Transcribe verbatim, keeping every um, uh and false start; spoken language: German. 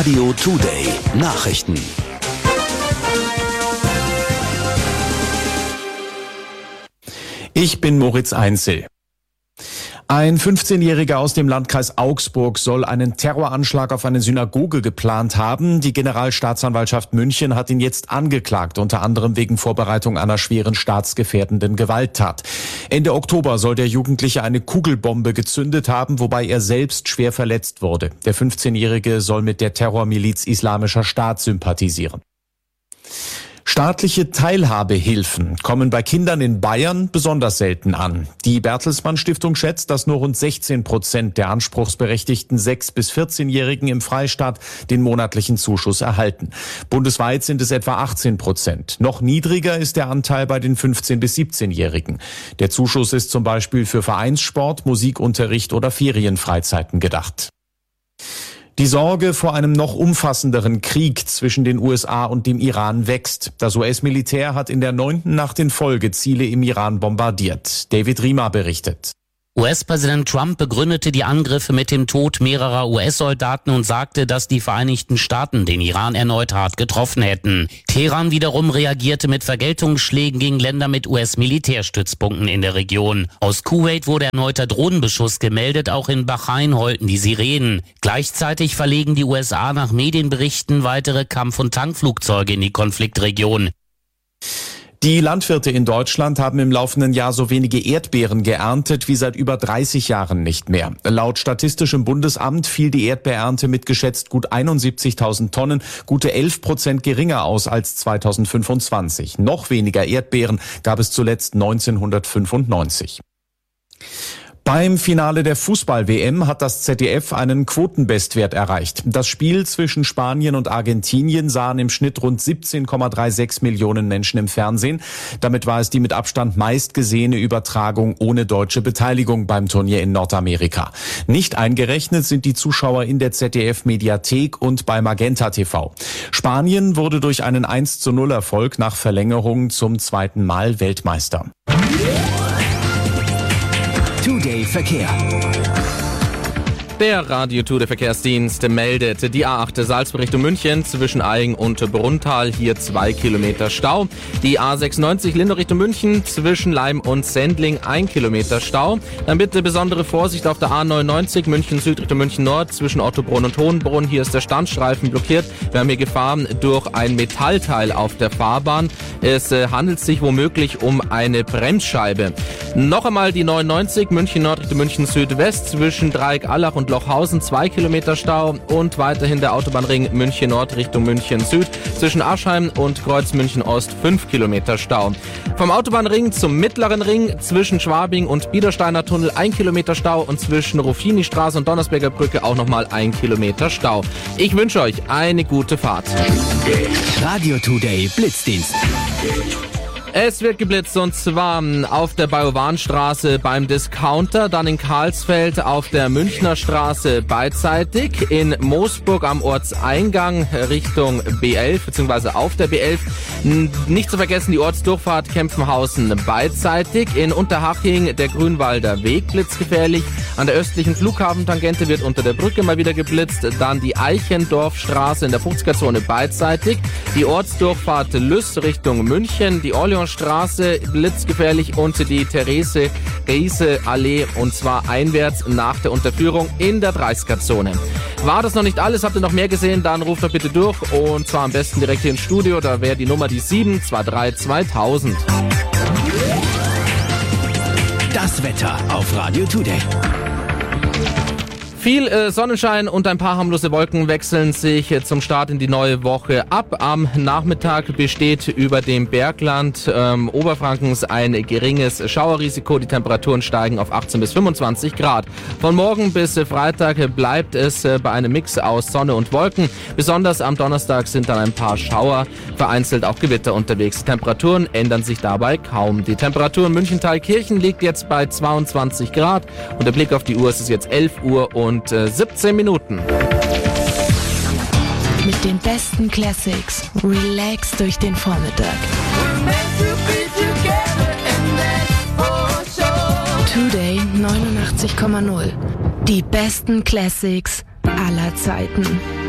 Radio Today Nachrichten. Ich bin Moritz Einzel. Ein fünfzehnjähriger aus dem Landkreis Augsburg soll einen Terroranschlag auf eine Synagoge geplant haben. Die Generalstaatsanwaltschaft München hat ihn jetzt angeklagt, unter anderem wegen Vorbereitung einer schweren staatsgefährdenden Gewalttat. Ende Oktober soll der Jugendliche eine Kugelbombe gezündet haben, wobei er selbst schwer verletzt wurde. Der fünfzehnjährige soll mit der Terrormiliz Islamischer Staat sympathisieren. Staatliche Teilhabehilfen kommen bei Kindern in Bayern besonders selten an. Die Bertelsmann Stiftung schätzt, dass nur rund sechzehn Prozent der anspruchsberechtigten sechs- bis vierzehnjährigen im Freistaat den monatlichen Zuschuss erhalten. Bundesweit sind es etwa achtzehn Prozent. Noch niedriger ist der Anteil bei den fünfzehn- bis siebzehnjährigen. Der Zuschuss ist zum Beispiel für Vereinssport, Musikunterricht oder Ferienfreizeiten gedacht. Die Sorge vor einem noch umfassenderen Krieg zwischen den U S A und dem Iran wächst. Das U S-Militär hat in der neunten Nacht in Folge Ziele im Iran bombardiert. David Riemer berichtet. U S-Präsident Trump begründete die Angriffe mit dem Tod mehrerer U S-Soldaten und sagte, dass die Vereinigten Staaten den Iran erneut hart getroffen hätten. Teheran wiederum reagierte mit Vergeltungsschlägen gegen Länder mit U S-Militärstützpunkten in der Region. Aus Kuwait wurde erneuter Drohnenbeschuss gemeldet, auch in Bahrain heulten die Sirenen. Gleichzeitig verlegen die U S A nach Medienberichten weitere Kampf- und Tankflugzeuge in die Konfliktregion. Die Landwirte in Deutschland haben im laufenden Jahr so wenige Erdbeeren geerntet wie seit über dreißig Jahren nicht mehr. Laut Statistischem Bundesamt fiel die Erdbeerernte mit geschätzt gut einundsiebzigtausend Tonnen, gute elf Prozent geringer aus als zweitausendfünfundzwanzig. Noch weniger Erdbeeren gab es zuletzt neunzehnhundertfünfundneunzig. Beim Finale der Fußball-W M hat das Z D F einen Quotenbestwert erreicht. Das Spiel zwischen Spanien und Argentinien sahen im Schnitt rund siebzehn Komma sechsunddreißig Millionen Menschen im Fernsehen. Damit war es die mit Abstand meistgesehene Übertragung ohne deutsche Beteiligung beim Turnier in Nordamerika. Nicht eingerechnet sind die Zuschauer in der Z D F-Mediathek und bei Magenta T V. Spanien wurde durch einen eins zu null Erfolg nach Verlängerung zum zweiten Mal Weltmeister. Today Verkehr. Der Radio Today Verkehrsdienst meldet die A acht Salzburg Richtung München zwischen Aigen und Brunntal, hier zwei Kilometer Stau. Die A sechsundneunzig Lindau Richtung München zwischen Leim und Sendling ein Kilometer Stau. Dann bitte besondere Vorsicht auf der A neunundneunzig München Süd Richtung München Nord zwischen Ottobrunn und Hohenbrunn. Hier ist der Standstreifen blockiert. Wir haben hier Gefahren durch ein Metallteil auf der Fahrbahn. Es äh, handelt sich womöglich um eine Bremsscheibe. Noch einmal die neunundneunzig München Nord Richtung München Südwest zwischen Dreieck-Allach und Lochhausen zwei Kilometer Stau und weiterhin der Autobahnring München Nord Richtung München Süd zwischen Aschheim und Kreuz München Ost fünf Kilometer Stau. Vom Autobahnring zum mittleren Ring zwischen Schwabing und Biedersteiner Tunnel ein Kilometer Stau und zwischen Ruffini-Straße und Donnersberger Brücke auch nochmal ein Kilometer Stau. Ich wünsche euch eine gute Fahrt. Radio Today Blitzdienst. Es wird geblitzt und zwar auf der Bajowanstraße beim Discounter, dann in Karlsfeld auf der Münchner Straße beidseitig, in Moosburg am Ortseingang Richtung B elf bzw. auf der B elf. Nicht zu vergessen die Ortsdurchfahrt Kempfenhausen beidseitig, in Unterhaching der Grünwalder Weg blitzgefährlich, an der östlichen Flughafentangente wird unter der Brücke mal wieder geblitzt, dann die Eichendorfstraße in der fünfziger-Zone beidseitig, die Ortsdurchfahrt Lüss Richtung München, die Orleans Straße blitzgefährlich und die Therese-Giese-Allee und zwar einwärts nach der Unterführung in der dreißiger-Zone. War das noch nicht alles? Habt ihr noch mehr gesehen? Dann ruft doch bitte durch und zwar am besten direkt hier ins Studio. Da wäre die Nummer die sieben zwei drei zweitausend. Das Wetter auf Radio Today. Viel äh, Sonnenschein und ein paar harmlose Wolken wechseln sich äh, zum Start in die neue Woche ab. Am Nachmittag besteht über dem Bergland ähm, Oberfrankens ein geringes Schauerrisiko. Die Temperaturen steigen auf achtzehn bis fünfundzwanzig Grad. Von morgen bis äh, Freitag bleibt es äh, bei einem Mix aus Sonne und Wolken. Besonders am Donnerstag sind dann ein paar Schauer, vereinzelt auch Gewitter unterwegs. Die Temperaturen ändern sich dabei kaum. Die Temperatur in München-Thalkirchen liegt jetzt bei zweiundzwanzig Grad und der Blick auf die Uhr, es ist jetzt elf Uhr und Und äh, siebzehn Minuten. Mit den besten Classics. Relax durch den Vormittag. Today neunundachtzig Komma null. Die besten Classics aller Zeiten.